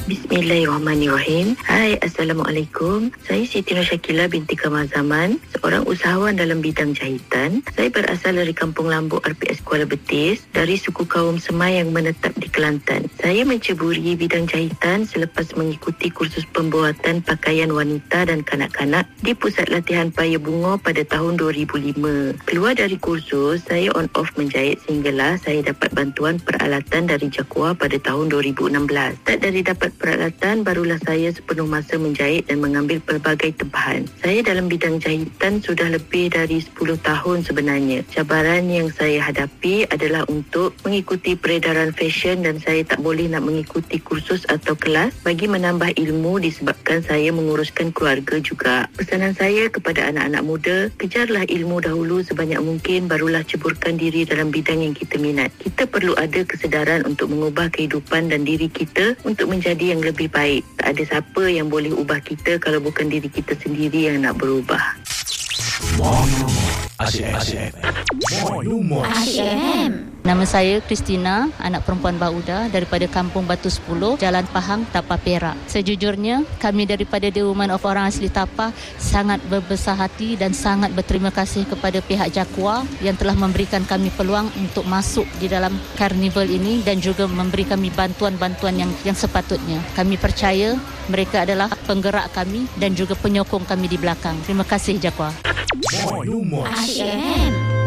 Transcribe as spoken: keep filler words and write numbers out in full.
Bismillahirrahmanirrahim. Hai, Assalamualaikum. Saya Siti Nur Syakila binti Kamal Zaman, seorang usahawan dalam bidang jahitan. Saya berasal dari Kampung Lambuk R P S Kuala Betis, dari suku kaum Semai yang menetap di Kelantan. Saya menceburi bidang jahitan selepas mengikuti kursus pembuatan pakaian wanita dan kanak-kanak di Pusat Latihan Paya Bunga pada tahun dua ribu lima. Keluar dari kursus, saya on off menjahit sehinggalah saya dapat bantuan peralatan dari Jakua pada tahun dua ribu enam belas. Tak dari dapat peralatan, barulah saya sepenuh masa menjahit dan mengambil pelbagai tempahan. Saya dalam bidang jahitan sudah lebih dari sepuluh tahun sebenarnya. Cabaran yang saya hadapi adalah untuk mengikuti peredaran fashion dan saya tak boleh nak mengikuti kursus atau kelas bagi menambah ilmu disebabkan saya menguruskan keluarga juga. Pesanan saya kepada anak-anak muda, kejarlah ilmu dahulu sebanyak mungkin, barulah ceburkan diri dalam bidang yang kita minat. Kita perlu ada kesedaran untuk mengubah kehidupan dan diri kita untuk menjadi yang lebih baik. Tak ada siapa yang boleh ubah kita kalau bukan diri kita sendiri yang nak berubah. Asyik F M. Nama saya Christina, anak perempuan Bauda daripada Kampung Batu sepuluh, Jalan Pahang, Tapah Perak. Sejujurnya, kami daripada The Women of Orang Asli Tapah sangat berbesar hati dan sangat berterima kasih kepada pihak Jakua yang telah memberikan kami peluang untuk masuk di dalam karnival ini dan juga memberi kami bantuan-bantuan yang yang sepatutnya. Kami percaya mereka adalah penggerak kami dan juga penyokong kami di belakang. Terima kasih Jakua. Asyik F M.